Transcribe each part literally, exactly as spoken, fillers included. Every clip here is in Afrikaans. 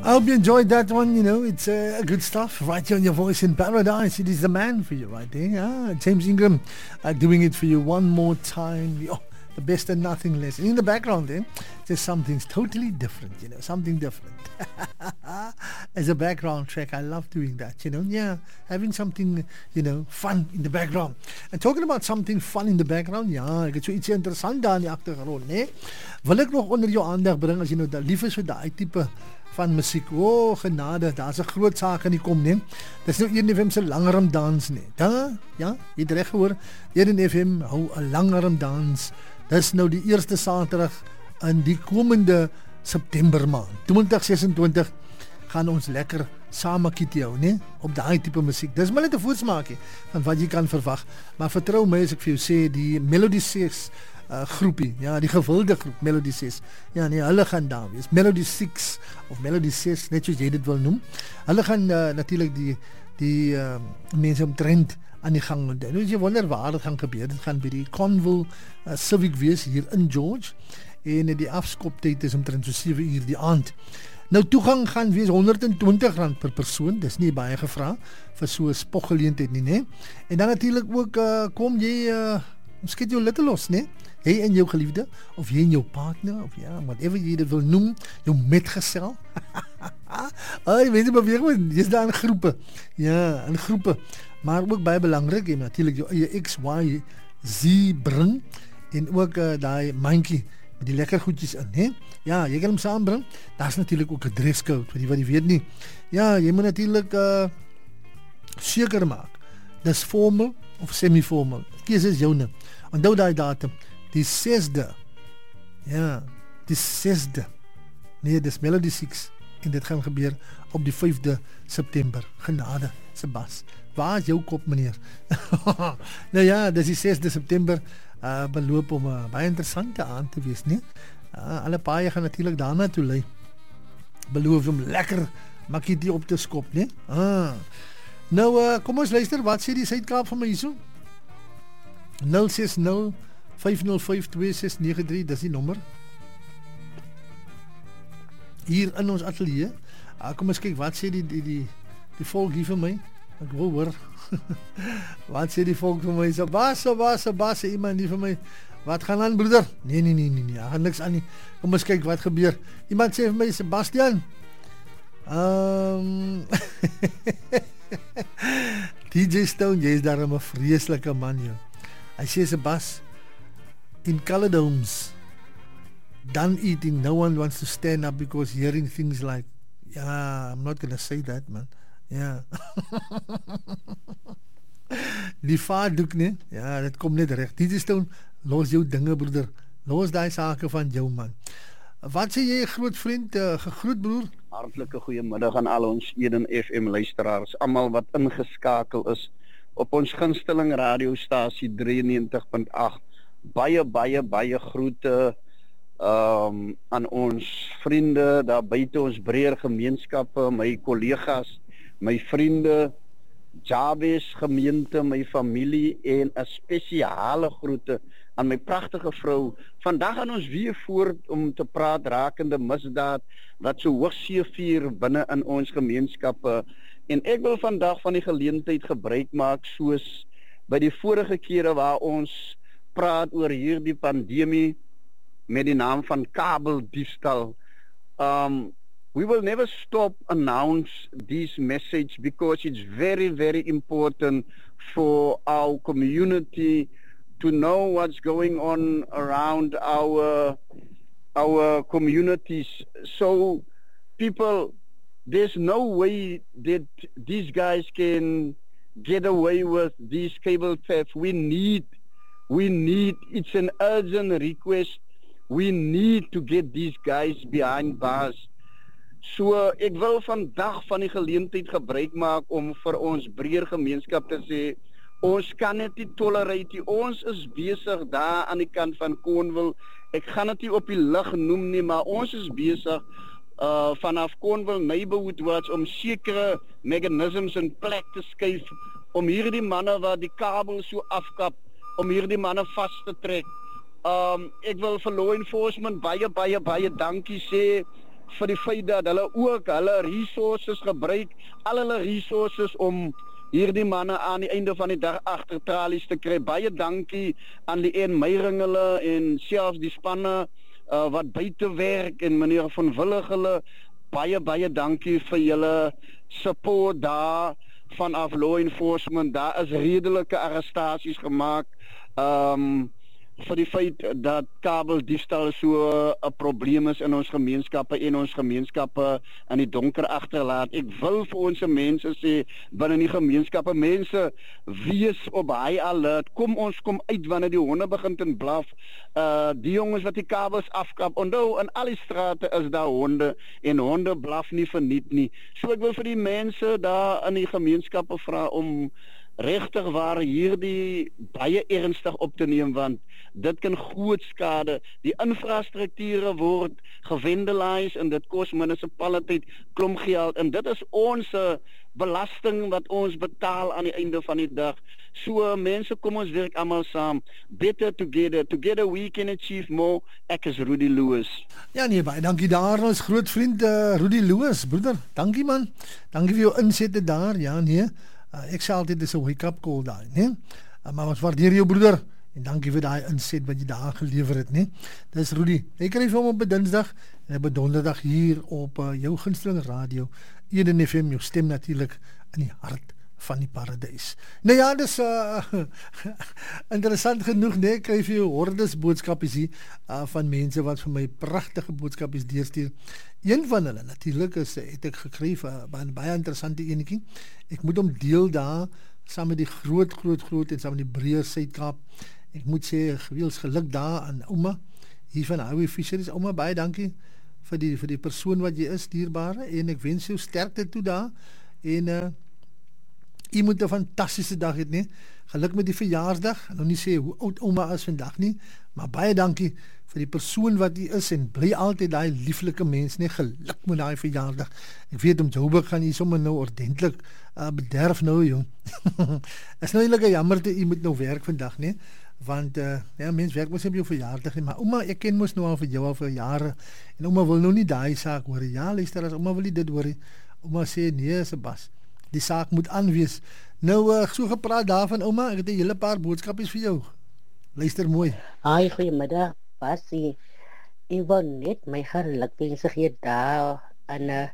I hope you enjoyed that one. You know, it's uh, good stuff. Right here on Your Voice in Paradise. It is the man for you right there. Ah, James Ingram uh, doing it for you one more time. Oh, the best and nothing less. And in the background then, there's something totally different, you know, something different. As a background track, I love doing that, you know. Yeah, having something, you know, fun in the background. And talking about something fun in the background, ja, ek het so iets interessant daar in die agtergrond, né? Wil ek nog onder jou aandag bring as jy nou lief is vir daai tipe van musiek. O, oh, genade, daar's 'n groot saak in die kom, né? Dis nou een F M se langarm dans, né? Da, ja, jy het reg gehoor. een F M hou 'n langarm dans. Dis nou die eerste Saterdag in die komende September maand. twintig sesentwintig gaan ons lekker saam kitty hou, né? Op daai tipe musiek. Dis maar net 'n voorsmaakie van wat jy kan verwag. Maar vertrou my as ek vir jou sê, die Melody six uh, groepie, ja, die gewilde groep Melody six. Ja, nee, hulle gaan daar wees. Melody six of Melody six, net soos jy dit wil noem. Hulle gaan uh, natuurlik die die uh, mense omtrent aan die gang doen. Nou jy wonder waar dit gaan gebeur. Dit gaan by die Conville uh, Civic wees hier in George. En die afskoptyd is omtrent so sewe uur die aand. Nou toegang gaan wees honderd en twintig rand per persoon. Dis nie baie gevra vir so 'n spogeleentheid nie, né? En dan natuurlik ook uh, kom jy uh, skiet jou little los, né? Jy en jou geliefde of jy en jou partner of ja, whatever jy dit wil noem, jou metgesel. Ai, mense beweeg maar, jy's daar in groepe. Ja, in groepe. Maar ook baie belangrik, jy natuurlik jou eie X, Y, Z bring en ook uh, daai mandjie met die lekker goedjies in, hè? Ja, jy kan hom saambring. Daar's natuurlik ook 'n dresscode, vir die wat jy weet nie. Ja, jy moet natuurlik uh seker maak. Dis formal of semi-formal. Kies is joune. Onthou daai datum, die sesde. Ja, die sesde. Nee, dis Melody six en dit gaan gebeur op die vyfde September. Genade, Sebas. Waar is jou kop, meneer? Nou ja, dis die sesde September. Uh, beloop om 'n uh, baie interessante aand te wees, nie? Uh, alle paaie gaan natuurlik daarna toe lei. Beloof om lekker makkie die op te skop, nie? Ah. Nou, uh, kom ons luister, wat sê die Suid-Kaap van my hierso? nul ses nul vyf nul vyf twee ses nege drie, dis die nommer. Hier in ons ateljee. Uh, kom ons kyk, wat sê die die die, die volk hier vir my? Ek wil hoor. Wat sê die volk vir my? So bas, so bas, so bas, sê iemand die vir my. Wat gaan aan, broeder? Nee, nee, nee, nee, nee. Gaan niks aan nie. Kom ons kyk wat gebeur. Iemand sê vir my, Sebastian. Ehm um, D J Stone, jy is daarom 'n vreeslike man, joh. Hy sê, Sebas, in Caladomes, done eating, no one wants to stand up because hearing things like, yeah, I'm not gonna say that, man. Ja. Die vaardoek, nee? Ja, dit kom net reg. Dit is dan, los jou dinge, broeder. Los daai sake van jou, man. Wat sê jy, groot vriend, uh, gegroet, broer? Hartlike goeiemiddag aan al ons Eden F M luisteraars, almal wat ingeskakel is op ons gunsteling radiostasie drieënnegentig punt agt. Baie, baie, baie groete um, aan ons vriende daar buite ons breër gemeenskappe, my kollegas, my vriende, Jabes gemeente, my familie en 'n spesiale groete aan my pragtige vrou. Vandag gaan ons weer voort om te praat rakende misdaad wat so hoogseevier binne in ons gemeenskappe. En ek wil vandag van die geleentheid gebruik maak soos by die vorige kere waar ons praat oor hierdie pandemie met die naam van kabeldiefstal. Um We will never stop announce this message because it's very, very important for our community to know what's going on around our our communities. So people, there's no way that these guys can get away with these cable thefts. We need, we need, it's an urgent request. We need to get these guys behind bars. So ek wil vandag van die geleentheid gebruik maak om vir ons breër gemeenskap te sê, ons kan dit nie tolereer nie. Ons is besig daar aan die kant van Conville. Ek gaan dit nie op die lig noem nie, maar ons is besig uh, vanaf Conville Neighborhood Watch om sekere mechanisms in plek te skuif om hierdie manne wat die kabel so afkap, om hierdie manne vas te trek. Um, ek wil vir law enforcement baie, baie, baie dankie sê vir die feit dat hulle ook hulle resources gebruik, al hulle resources om hierdie manne aan die einde van die dag agter tralies te kry. Baie dankie aan die een Meiringele en selfs die spanne uh, wat buite werk en meneer van Willigele. Baie baie dankie vir julle support daar vanaf law enforcement. Daar is redelike arrestasies gemaak. Um, vir die feit dat kabeldiefstal so 'n probleem is in ons gemeenskappe en ons gemeenskappe in die donker agterlaat. Ek wil vir ons mense sê binne die gemeenskappe, mense wees op high alert. Kom ons kom uit wanneer die honde begin te blaf. Uh die jongens wat die kabels afkap. Onthou in al die strate is daar honde en honde blaf nie verniet nie. So ek wil vir die mense daar in die gemeenskappe vra om regtig waar hierdie baie ernstig op te neem, want dit kan groot skade. Die infrastrukture word gewendeliseer en dit kos munisipaliteit klomp geld en dit is ons belasting wat ons betaal aan die einde van die dag. So mense, kom ons werk almal saam. Better together. Together we can achieve more. Ek is Rudy Lewis. Ja nee, baie dankie daar ons groot vriend uh, Rudy Lewis, broeder. Dankie man. Dankie vir jou insette daar. Ja nee. Uh, ek sê altyd dis 'n wake-up call daai, né? Uh, maar ons waardeer jou broeder en dankie vir daai inset wat jy daar gelewer het, né? Dis Rudy. Jy kry hom op 'n Dinsdag en op 'n Donderdag hier op uh, jou gunsteling radio, Eden F M, jou stem natuurlik in die hart van die paradys. Nou ja, dis uh, interessant genoeg, né? Kry vir jou hordes boodskapies hier uh, van mense wat vir my pragtige boodskapies deurstuur. Een van hulle natuurlik is het ek gekry vir uh, baie interessante enetjie. Ek moet hom deel daar saam met die groot groot groot en saam met die breër Suid-Kaap. Ek moet sê geweels geluk daar aan ouma hier van Highway Fisheries. Ouma, baie dankie vir die vir die persoon wat jy is, dierbare, en ek wens jou sterkte toe daar en uh, jy moet 'n fantastiese dag hê, nee. Geluk met die verjaarsdag. Ek nou nie sê hoe oud ouma is vandag nie, maar baie dankie vir die persoon wat jy is en bly altyd daai lieflike mens, nee. Geluk met daai verjaarsdag. Ek weet om Joburg gaan jy sommer nou ordentlik uh, bederf nou, jong. Is nou eintlik jammer dat jy moet nou werk vandag, nee. Want uh, ja, mens werk mos op jou verjaardag, maar ouma, ek ken mos nou al vir jou al vir jare en ouma wil nou nie daai saak hoor. Ja, luister, as ouma wil nie dit hoor. Ouma sê nee, Sebas. Die saak moet aanwees. Nou, uh, so gepraat daarvan, ouma, ek het 'n hele paar boodskapies vir jou. Luister mooi. Hi, goeiemiddag, Basie. Ek wil net my gelukwense gee daar aan 'n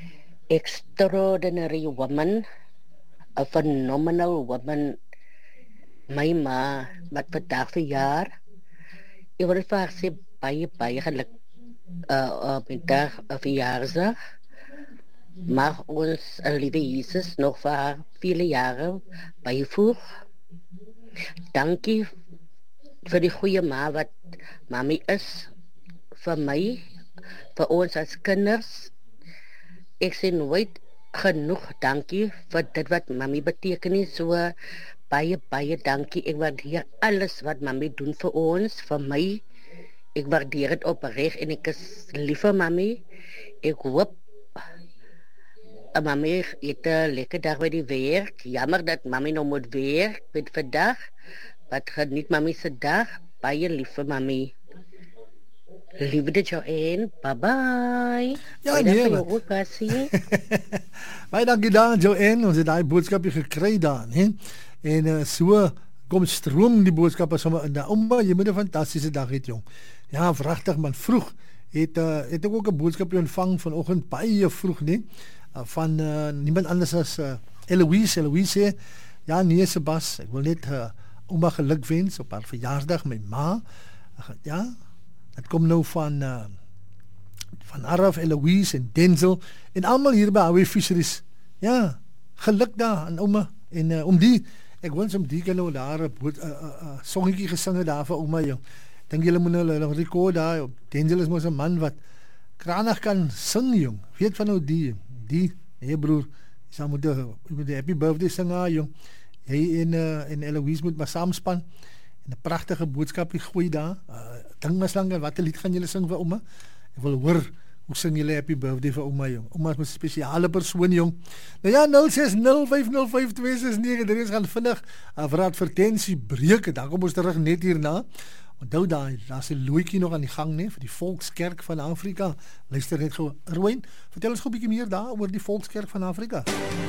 extraordinary woman, a phenomenal woman, my ma, wat vandag verjaar. Ek wil vir haar sê baie, baie geluk uh, op die dag of verjaarsdag. Mag ons een lieve Jesus nog vir haar vele jare bijvoeg. Dankie vir die goeie ma wat mami is, vir my, vir ons as kinders. Ek sê nooit genoeg dankie vir dit wat mami beteken nie, so baie, baie dankie. Ek waardeer alles wat mami doen vir ons, vir my. Ek waardeer het opreg en ek is lief vir mami. Ek hoop mami het 'n lekker dag by die werk. Jammer dat mami nou moet werk met vandag. Wat geniet mami se dag. Baie lief vir mami. Liefde Joanne. Bye bye. Ja, nee. Baie dankie daar, Joanne. Ons het daai boodskapie gekry daar, hè. En uh, so kom stroom die boodskappe sommer in. Ouma, jy moet 'n fantastiese dag hê, jong. Ja, pragtig man. Vroeg het uh, het ek ook 'n boodskapie ontvang vanoggend baie vroeg, nee. Van uh, niemand anders as uh, Eloise. Eloise sê, ja nee Sebas, ek wil net uh, ouma geluk wens op haar verjaarsdag, my ma. Uh, ja, het kom nou van uh, van Araf, Eloise en Denzel en almal hier by Highway Fisheries. Ja, geluk daar aan ouma en uh, om die, ek wens om die kan nou daar 'n uh, uh, uh, songetjie gesing daar vir ouma, jong. Dink julle moet nou nog rekord daar. Denzel is mos 'n man wat kranig kan sing, jong. Weet van nou die Die, nee broer, jy sal moet die happy birthday sing, jong. Jy en, uh, en Eloise moet maar saamspan en 'n pragtige boodskapie gooi daar. Uh, ding is lang, wat 'n lied gaan julle sing vir ouma? Ek wil hoor, hoe sing julle happy birthday vir ouma, jong? Ouma is 'n spesiale persoon, jong. Nou ja, nul ses nul vyf nul vyf twee ses nege drie, ons gaan vinnig uh, vir advertensie breek, dan kom ons terug net hierna. Onthou daai, daar's 'n looitjie nog aan die gang, nee, vir die Volkskerk van Afrika. Luister net gou. Erwin, vertel ons gou 'n bietjie meer daar oor die Volkskerk van Afrika.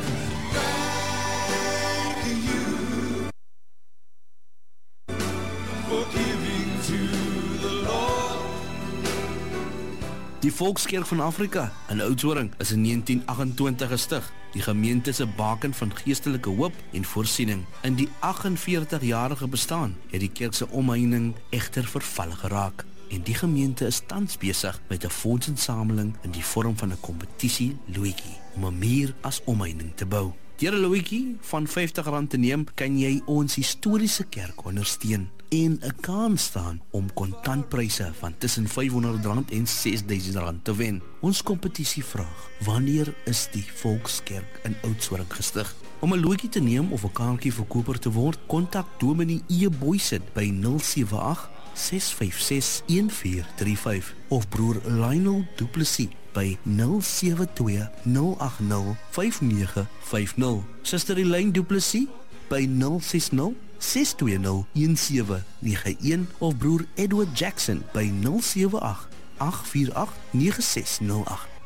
Die Volkskerk van Afrika in Oudtshoorn is in negentien agt-en-twintig gestig. Die gemeente is 'n baken van geestelike hoop en voorsiening. In die agt en veertig-jarige bestaan het die kerk se omheining egter verval geraak en die gemeente is tans besig met 'n fondsinsameling in die vorm van 'n kompetisie looitjie om 'n muur as omheining te bou. Deur 'n looitjie van vyftig rand te neem, kan jy ons historiese kerk ondersteun en 'n kans staan om kontantpryse van tussen vyfhonderd rand en ses duisend rand te wen. Ons kompetisie vraag: wanneer is die Volkskerk in Oudtshoorn gestig? Om 'n looitjie te neem of 'n kaartjie verkoper te word, kontak Dominee E. Boysen by nul sewe agt, ses vyf ses, een vier drie vyf of broer Lionel Du Plessis by nul sewe twee, nul agt nul, vyf nege vyf nul. Suster Elaine Du Plessis by nul ses nul, ses twee nul, een sewe nege een of broer Edward Jackson by nul sewe agt, agt vier agt, nege ses nul agt.